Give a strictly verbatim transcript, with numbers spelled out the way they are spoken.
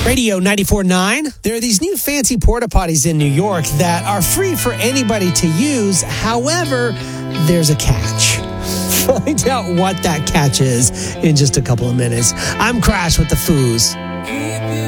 Radio ninety-four point nine. There are these new fancy porta potties in New York that are free for anybody to use. However, there's a catch. Find out what that catch is in just a couple of minutes. I'm Crash with the Foos.